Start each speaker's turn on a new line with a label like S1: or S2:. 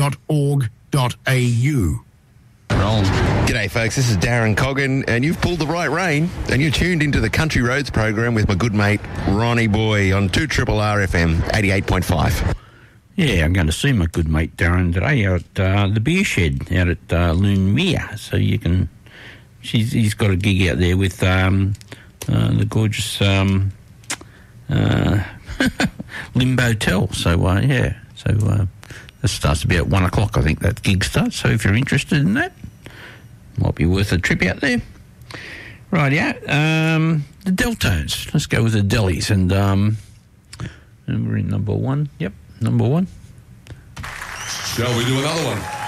S1: Roll.
S2: G'day, folks. This is Darren Coggan, and you've pulled the right rein, and you're tuned into the Country Roads program with my good mate Ronnie Boy on 2RRR FM 88.5.
S1: Yeah, I'm going to see my good mate Darren today out at the beer shed out at Loonmere. So you can... He's got a gig out there with the gorgeous Limbo Tell. So, yeah. So, that starts to be at 1 o'clock, I think that gig starts. So if you're interested in that, might be worth a trip out there. Right, yeah. The Deltones. Let's go with the Delis. And we're in number one. Yep, number one.
S3: Shall we do another one?